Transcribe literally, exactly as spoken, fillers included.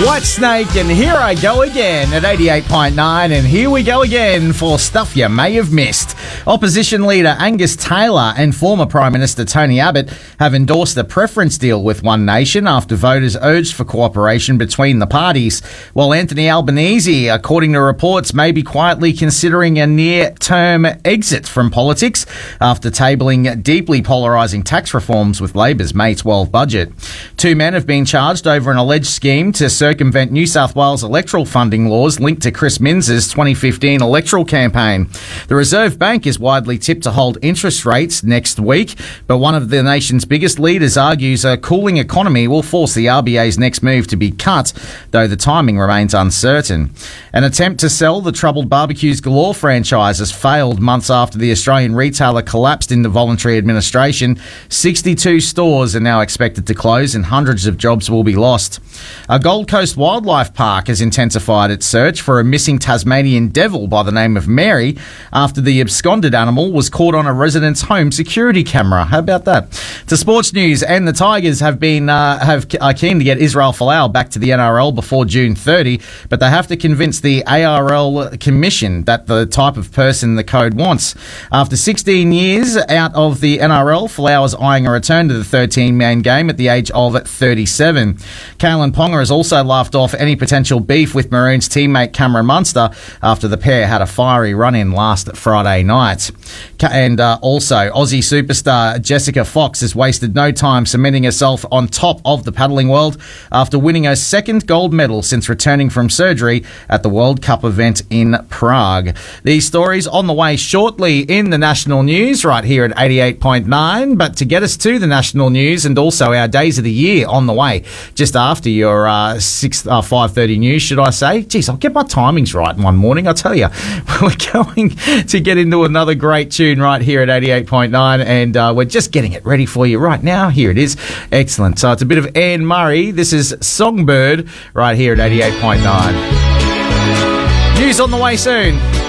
Whitesnake, and here I go again at eighty-eight point nine, and here we go again for stuff you may have missed. Opposition leader Angus Taylor and former Prime Minister Tony Abbott have endorsed a preference deal with One Nation after voters urged for cooperation between the parties, while Anthony Albanese, according to reports, may be quietly considering a near-term exit from politics after tabling deeply polarising tax reforms with Labor's May twelve budget. Two men have been charged over an alleged scheme to circumvent New South Wales electoral funding laws linked to Chris Minns's twenty fifteen electoral campaign. The Reserve Bank is widely tipped to hold interest rates next week, but one of the nation's biggest leaders argues a cooling economy will force the R B A's next move to be cut, though the timing remains uncertain. An attempt to sell the troubled Barbecues Galore franchise has failed months after the Australian retailer collapsed into voluntary administration. sixty-two stores are now expected to close and hundreds of jobs will be lost. A Gold Coast Wildlife Park has intensified its search for a missing Tasmanian devil by the name of Mary after the absconded animal was caught on a resident's home security camera. How about that? To sports news, and the Tigers have been uh, have are keen to get Israel Folau back to the N R L before June thirtieth, but they have to convince the A R L Commission that the type of person the code wants. After sixteen years out of the N R L, Folau is eyeing a return to the thirteen-man game at the age of thirty-seven. Kalen Ponga has also laughed off any potential beef with Maroons teammate Cameron Munster after the pair had a fiery run-in last Friday night. And uh, also, Aussie superstar Jessica Fox has wasted no time cementing herself on top of the paddling world after winning her second gold medal since returning from surgery at the World Cup event in Prague. These stories on the way shortly in the national news right here at eighty-eight point nine, but to get us to the national news and also our days of the year on the way just after your uh, six, uh, five thirty news, should I say? Geez, I'll get my timings right one morning, I'll tell you. We're going to get into another great tune right here at eighty-eight point nine, and uh, we're just getting it ready for you right now. Here it is. Excellent. So it's a bit of Anne Murray. This is Songbird right here at eighty-eight point nine. News on the way soon.